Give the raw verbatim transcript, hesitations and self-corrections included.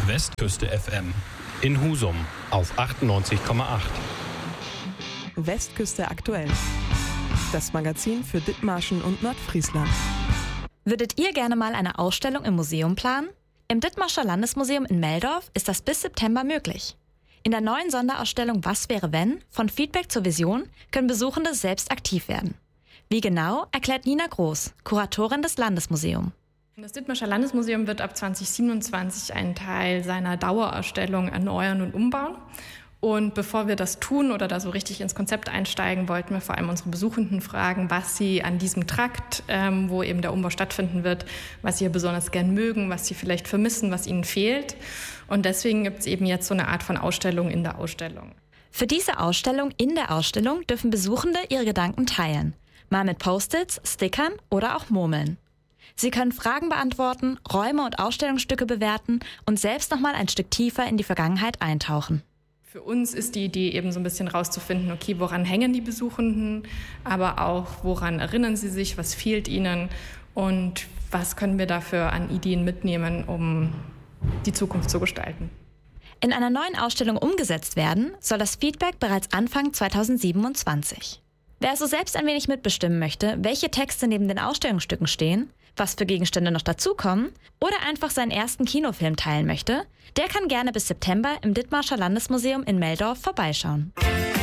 Westküste F M. In Husum auf achtundneunzig Komma acht. Westküste aktuell. Das Magazin für Dithmarschen und Nordfriesland. Würdet ihr gerne mal eine Ausstellung im Museum planen? Im Dithmarscher Landesmuseum in Meldorf ist das bis September möglich. In der neuen Sonderausstellung Was wäre wenn? Von Feedback zur Vision können Besuchende selbst aktiv werden. Wie genau, erklärt Nina Groß, Kuratorin des Landesmuseums. Das Dithmarscher Landesmuseum wird ab zwanzig siebenundzwanzig einen Teil seiner Dauerausstellung erneuern und umbauen. Und bevor wir das tun oder da so richtig ins Konzept einsteigen, wollten wir vor allem unsere Besuchenden fragen, was sie an diesem Trakt, ähm, wo eben der Umbau stattfinden wird, was sie hier besonders gern mögen, was sie vielleicht vermissen, was ihnen fehlt. Und deswegen gibt es eben jetzt so eine Art von Ausstellung in der Ausstellung. Für diese Ausstellung in der Ausstellung dürfen Besuchende ihre Gedanken teilen. Mal mit Post-its, Stickern oder auch Murmeln. Sie können Fragen beantworten, Räume und Ausstellungsstücke bewerten und selbst nochmal ein Stück tiefer in die Vergangenheit eintauchen. Für uns ist die Idee eben so ein bisschen rauszufinden, okay, woran hängen die Besuchenden, aber auch woran erinnern sie sich, was fehlt ihnen und was können wir dafür an Ideen mitnehmen, um die Zukunft zu gestalten. In einer neuen Ausstellung umgesetzt werden soll das Feedback bereits Anfang zweitausendsiebenundzwanzig. Wer also selbst ein wenig mitbestimmen möchte, welche Texte neben den Ausstellungsstücken stehen, was für Gegenstände noch dazukommen oder einfach seinen ersten Kinofilm teilen möchte, der kann gerne bis September im Dithmarscher Landesmuseum in Meldorf vorbeischauen.